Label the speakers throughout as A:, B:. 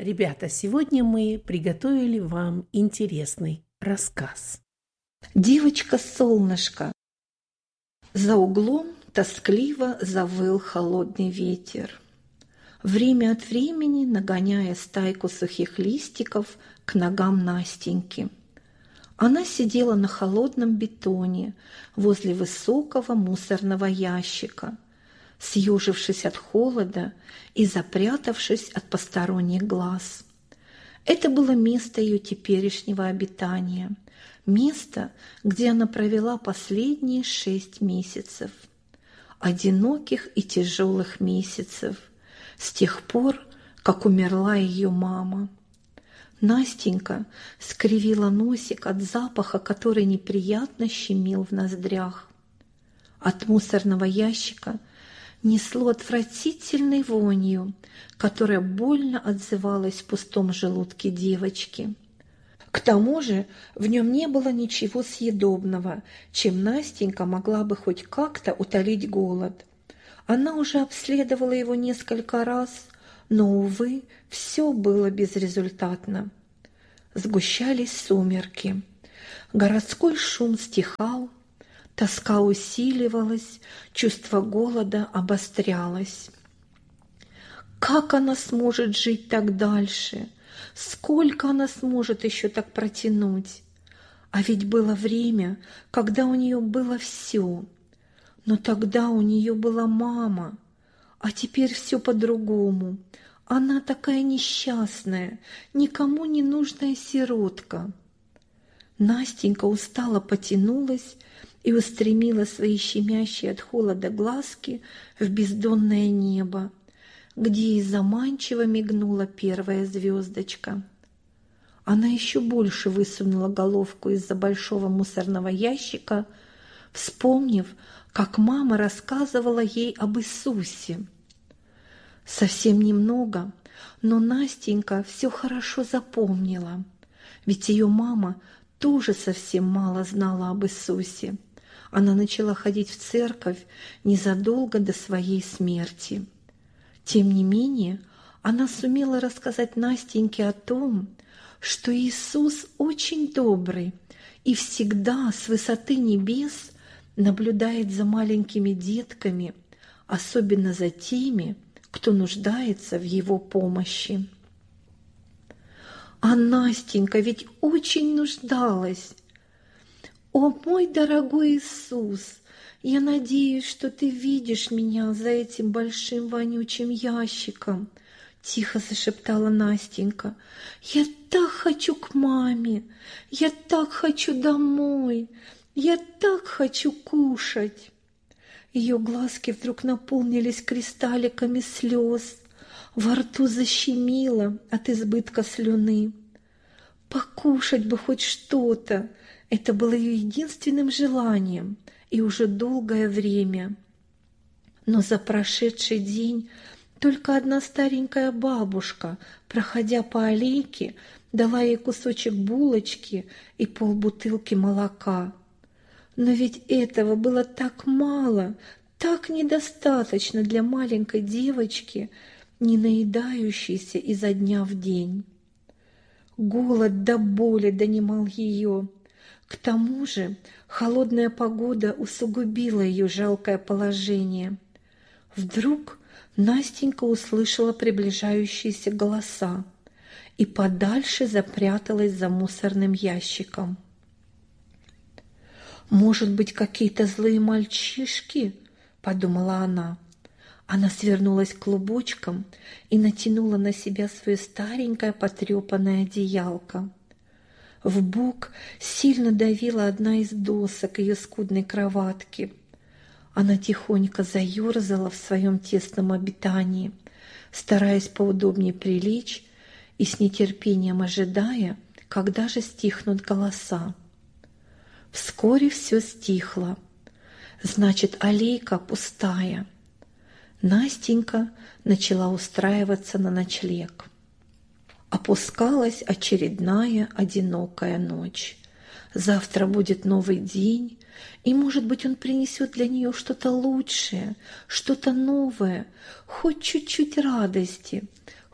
A: Ребята, сегодня мы приготовили вам интересный рассказ.
B: Девочка-солнышко. За углом тоскливо завыл холодный ветер, время от времени нагоняя стайку сухих листиков к ногам Настеньки. Она сидела на холодном бетоне возле высокого мусорного ящика, съежившись от холода и запрятавшись от посторонних глаз. Это было место ее теперешнего обитания, место, где она провела последние 6 месяцев. Одиноких и тяжелых месяцев, с тех пор, как умерла ее мама. Настенька скривила носик от запаха, который неприятно щемил в ноздрях. От мусорного ящика несло отвратительной вонью, которая больно отзывалась в пустом желудке девочки. К тому же в нем не было ничего съедобного, чем Настенька могла бы хоть как-то утолить голод. Она уже обследовала его несколько раз, но, увы, все было безрезультатно. Сгущались сумерки, городской шум стихал, тоска усиливалась, чувство голода обострялось. Как она сможет жить так дальше? Сколько она сможет еще так протянуть? А ведь было время, когда у нее было все. Но тогда у нее была мама, а теперь все по-другому. Она такая несчастная, никому не нужная сиротка. Настенька устало потянулась и устремила свои щемящие от холода глазки в бездонное небо, где и заманчиво мигнула первая звездочка. Она еще больше высунула головку из-за большого мусорного ящика, вспомнив, как мама рассказывала ей об Иисусе. Совсем немного, но Настенька все хорошо запомнила, ведь ее мама тоже совсем мало знала об Иисусе. Она начала ходить в церковь незадолго до своей смерти. Тем не менее, она сумела рассказать Настеньке о том, что Иисус очень добрый и всегда с высоты небес наблюдает за маленькими детками, особенно за теми, кто нуждается в его помощи. А Настенька ведь очень нуждалась. «О, мой дорогой Иисус, я надеюсь, что ты видишь меня за этим большим вонючим ящиком», — тихо зашептала Настенька. «Я так хочу к маме, я так хочу домой, я так хочу кушать». Ее глазки вдруг наполнились кристалликами слез, во рту защемило от избытка слюны. Покушать бы хоть что-то — это было ее единственным желанием и уже долгое время. Но за прошедший день только одна старенькая бабушка, проходя по аллейке, дала ей кусочек булочки и полбутылки молока. Но ведь этого было так мало, так недостаточно для маленькой девочки, не наедающейся изо дня в день. Голод до боли донимал ее. К тому же холодная погода усугубила ее жалкое положение. Вдруг Настенька услышала приближающиеся голоса и подальше запряталась за мусорным ящиком. «Может быть, какие-то злые мальчишки?» – подумала она. Она свернулась клубочком и натянула на себя свое старенькое потрепанное одеялко. В бок сильно давила одна из досок ее скудной кроватки. Она тихонько заерзала в своем тесном обитании, стараясь поудобнее прилечь и с нетерпением ожидая, когда же стихнут голоса. Вскоре все стихло. Значит, аллейка пустая. Настенька начала устраиваться на ночлег. Опускалась очередная одинокая ночь. Завтра будет новый день, и, может быть, он принесет для нее что-то лучшее, что-то новое, хоть чуть-чуть радости,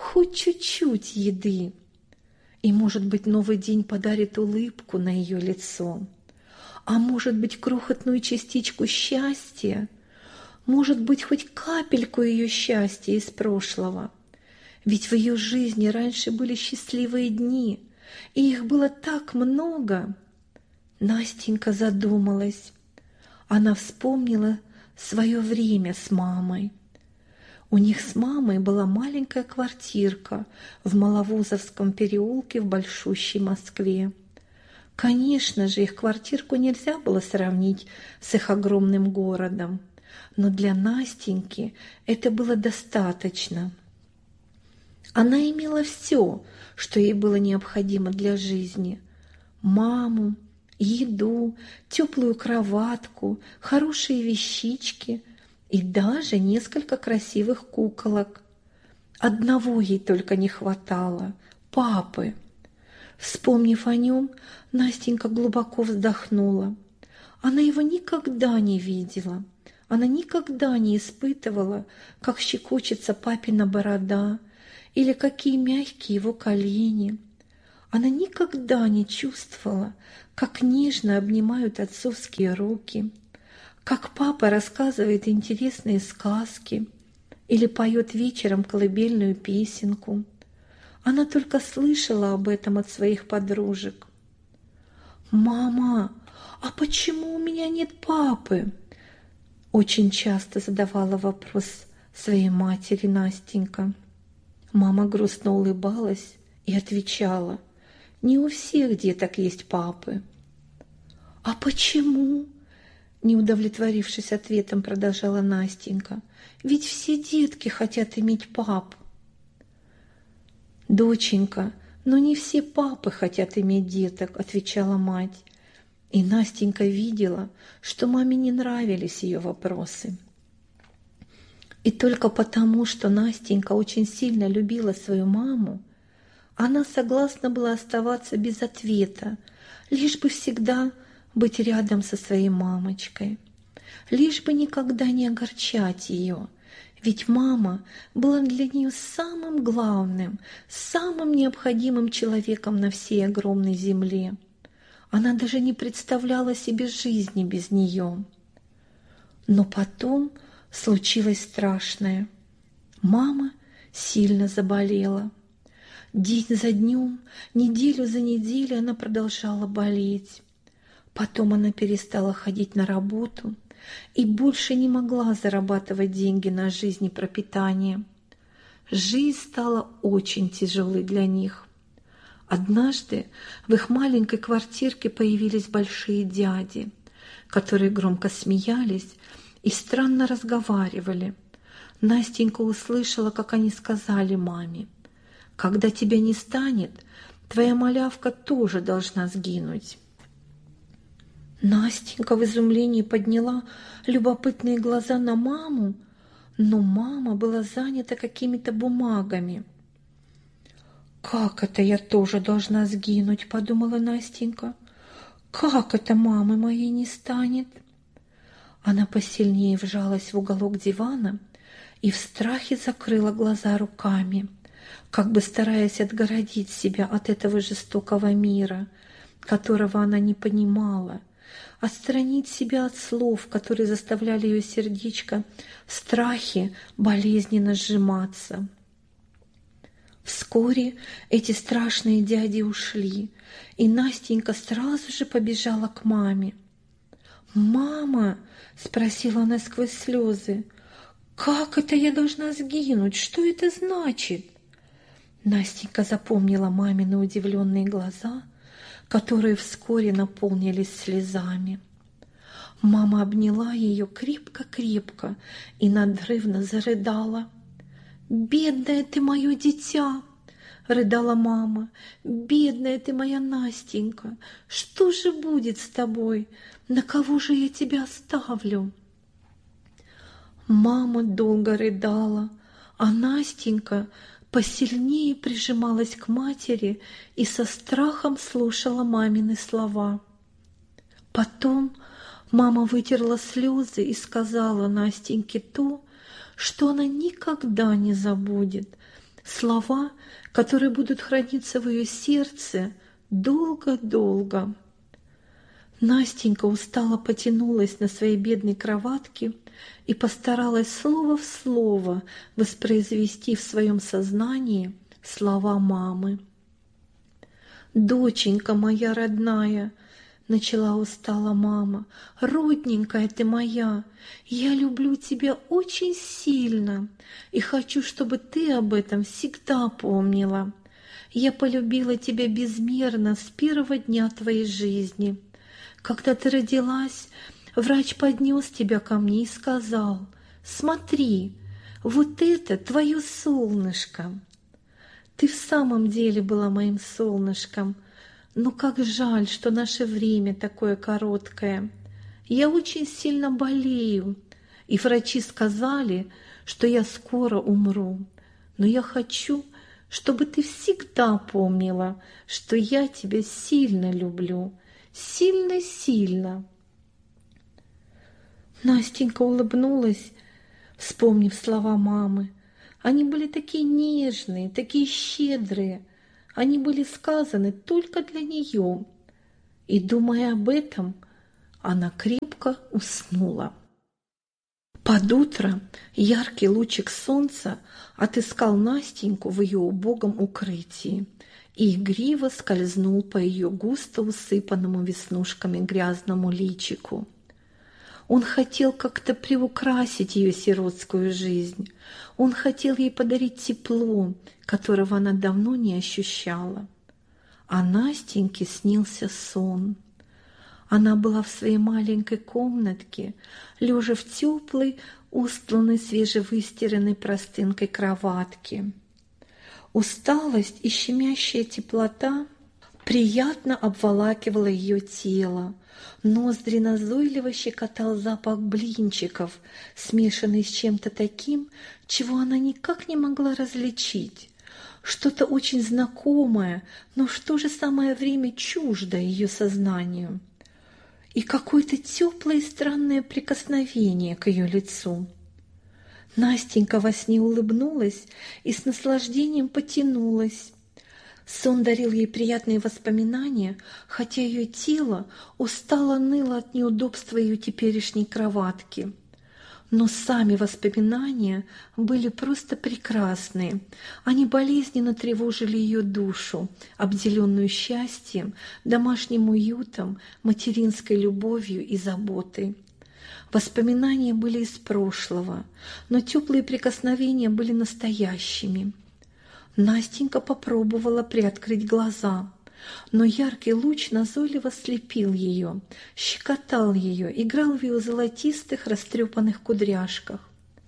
B: хоть чуть-чуть еды. И, может быть, новый день подарит улыбку на ее лицо. А может быть, крохотную частичку счастья, может быть, хоть капельку ее счастья из прошлого. Ведь в ее жизни раньше были счастливые дни, и их было так много. Настенька задумалась. Она вспомнила свое время с мамой. У них с мамой была маленькая квартирка в Маловозовском переулке в большущей Москве. Конечно же, их квартирку нельзя было сравнить с их огромным городом, но для Настеньки это было достаточно. Она имела все, что ей было необходимо для жизни: маму, еду, теплую кроватку, хорошие вещички и даже несколько красивых куколок. Одного ей только не хватало – папы. Вспомнив о нем, Настенька глубоко вздохнула. Она его никогда не видела. Она никогда не испытывала, как щекочется папина борода или какие мягкие его колени. Она никогда не чувствовала, как нежно обнимают отцовские руки, как папа рассказывает интересные сказки или поет вечером колыбельную песенку. Она только слышала об этом от своих подружек. «Мама, а почему у меня нет папы?» Очень часто задавала вопрос своей матери Настенька. Мама грустно улыбалась и отвечала: «Не у всех деток есть папы». «А почему?» Не удовлетворившись ответом, продолжала Настенька. «Ведь все детки хотят иметь папу». «Доченька, но не все папы хотят иметь деток», — отвечала мать. И Настенька видела, что маме не нравились ее вопросы. И только потому, что Настенька очень сильно любила свою маму, она согласна была оставаться без ответа, лишь бы всегда быть рядом со своей мамочкой, лишь бы никогда не огорчать ее, ведь мама была для нее самым главным, самым необходимым человеком на всей огромной земле. Она даже не представляла себе жизни без нее. Но потом случилось страшное. Мама сильно заболела. День за днем, неделю за неделей она продолжала болеть. Потом она перестала ходить на работу и больше не могла зарабатывать деньги на жизнь и пропитание. Жизнь стала очень тяжелой для них. Однажды в их маленькой квартирке появились большие дяди, которые громко смеялись и странно разговаривали. Настенька услышала, как они сказали маме: «Когда тебя не станет, твоя малявка тоже должна сгинуть». Настенька в изумлении подняла любопытные глаза на маму, но мама была занята какими-то бумагами. «Как это я тоже должна сгинуть?» – подумала Настенька. «Как это мамы моей не станет?» Она посильнее вжалась в уголок дивана и в страхе закрыла глаза руками, как бы стараясь отгородить себя от этого жестокого мира, которого она не понимала, отстранить себя от слов, которые заставляли ее сердечко в страхе болезненно сжиматься. Вскоре эти страшные дяди ушли, и Настенька сразу же побежала к маме. «Мама!» – спросила она сквозь слезы. «Как это я должна сгинуть? Что это значит?» Настенька запомнила мамины удивленные глаза, которые вскоре наполнились слезами. Мама обняла ее крепко-крепко и надрывно зарыдала. «Бедное ты мое дитя!» — рыдала мама. «Бедная ты моя Настенька! Что же будет с тобой? На кого же я тебя оставлю?» Мама долго рыдала, а Настенька посильнее прижималась к матери и со страхом слушала мамины слова. Потом мама вытерла слезы и сказала Настеньке то, что она никогда не забудет, слова, которые будут храниться в ее сердце долго-долго. Настенька устало потянулась на своей бедной кроватке и постаралась слово в слово воспроизвести в своем сознании слова мамы. «Доченька моя родная», — начала устала мама, — «родненькая ты моя, я люблю тебя очень сильно и хочу, чтобы ты об этом всегда помнила. Я полюбила тебя безмерно с первого дня твоей жизни. Когда ты родилась, врач поднес тебя ко мне и сказал: «Смотри, вот это твое солнышко». Ты в самом деле была моим солнышком, но как жаль, что наше время такое короткое. Я очень сильно болею, и врачи сказали, что я скоро умру. Но я хочу, чтобы ты всегда помнила, что я тебя сильно люблю, сильно-сильно». Настенька улыбнулась, вспомнив слова мамы. Они были такие нежные, такие щедрые. Они были сказаны только для нее. И, думая об этом, она крепко уснула. Под утро яркий лучик солнца отыскал Настеньку в ее убогом укрытии и игриво скользнул по ее густо усыпанному веснушками грязному личику. Он хотел как-то приукрасить ее сиротскую жизнь. Он хотел ей подарить тепло, которого она давно не ощущала. А Настеньке снился сон. Она была в своей маленькой комнатке, лежа в теплой, устланной свежевыстиранной простынкой кроватке. Усталость и щемящая теплота приятно обволакивала ее тело. Ноздри назойливо щекотал запах блинчиков, смешанный с чем-то таким, чего она никак не могла различить. Что-то очень знакомое, но в то же самое время чуждое ее сознанию. И какое-то теплое и странное прикосновение к ее лицу. Настенька во сне улыбнулась и с наслаждением потянулась. Сон дарил ей приятные воспоминания, хотя ее тело устало ныло от неудобства ее теперешней кроватки. Но сами воспоминания были просто прекрасные. Они болезненно тревожили ее душу, обделенную счастьем, домашним уютом, материнской любовью и заботой. Воспоминания были из прошлого, но теплые прикосновения были настоящими. Настенька попробовала приоткрыть глаза, но яркий луч назойливо слепил ее, щекотал ее, играл в ее золотистых растрепанных кудряшках.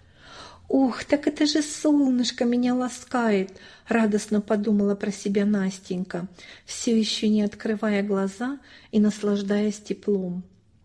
B: «Ох, так это же солнышко меня ласкает!» — радостно подумала про себя Настенька, все еще не открывая глаза и наслаждаясь теплом.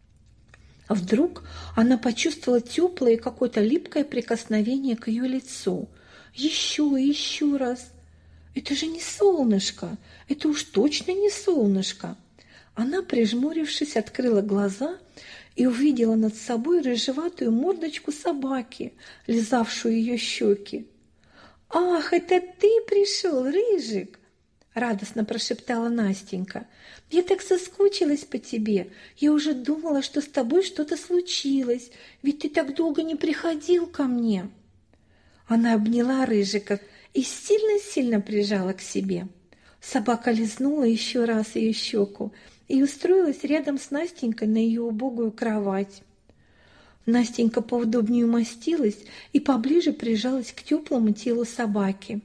B: А вдруг она почувствовала теплое и какое-то липкое прикосновение к ее лицу. Еще и еще раз. Это же не солнышко, это уж точно не солнышко. Она, прижмурившись, открыла глаза и увидела над собой рыжеватую мордочку собаки, лизавшую ее щеки. «Ах, это ты пришел, Рыжик!» — радостно прошептала Настенька. «Я так соскучилась по тебе. Я уже думала, что с тобой что-то случилось, ведь ты так долго не приходил ко мне». Она обняла Рыжика и сильно-сильно прижала к себе. Собака лизнула еще раз ее щеку и устроилась рядом с Настенькой на ее убогую кровать. Настенька поудобнее умостилась и поближе прижалась к теплому телу собаки.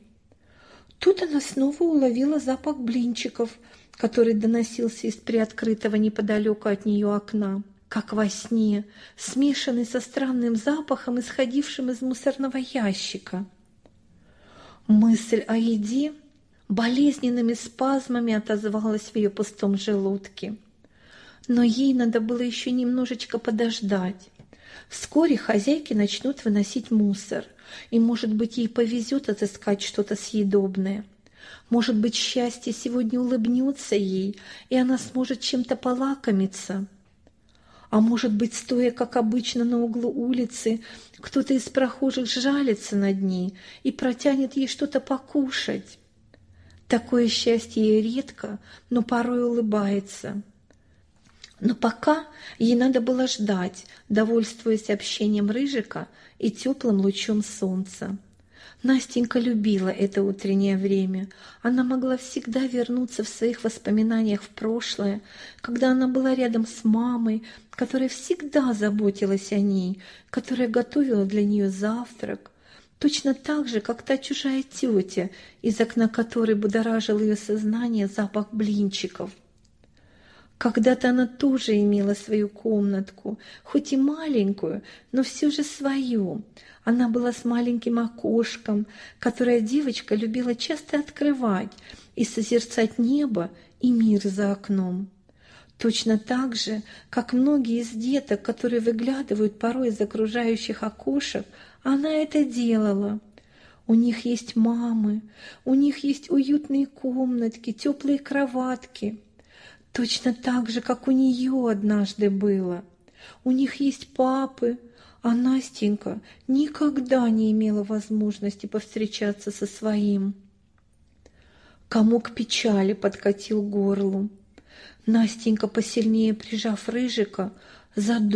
B: Тут она снова уловила запах блинчиков, который доносился из приоткрытого неподалеку от нее окна, как во сне, смешанный со странным запахом, исходившим из мусорного ящика. Мысль о еде болезненными спазмами отозвалась в ее пустом желудке. Но ей надо было еще немножечко подождать. Вскоре хозяйки начнут выносить мусор, и, может быть, ей повезет отыскать что-то съедобное. Может быть, счастье сегодня улыбнется ей, и она сможет чем-то полакомиться. А может быть, стоя, как обычно, на углу улицы, кто-то из прохожих жалится над ней и протянет ей что-то покушать. Такое счастье ей редко, но порой улыбается. Но пока ей надо было ждать, довольствуясь общением Рыжика и теплым лучом солнца. Настенька любила это утреннее время. Она могла всегда вернуться в своих воспоминаниях в прошлое, когда она была рядом с мамой, которая всегда заботилась о ней, которая готовила для нее завтрак, точно так же, как та чужая тетя, из окна которой будоражил ее сознание запах блинчиков. Когда-то она тоже имела свою комнатку, хоть и маленькую, но все же свою. Она была с маленьким окошком, которое девочка любила часто открывать и созерцать небо и мир за окном. Точно так же, как многие из деток, которые выглядывают порой из окружающих окошек, она это делала. У них есть мамы, у них есть уютные комнатки, теплые кроватки. Точно так же, как у нее однажды было. У них есть папы, а Настенька никогда не имела возможности повстречаться со своим. Комок печали подкатил к горлу. Настенька, посильнее прижав Рыжика, задумалась.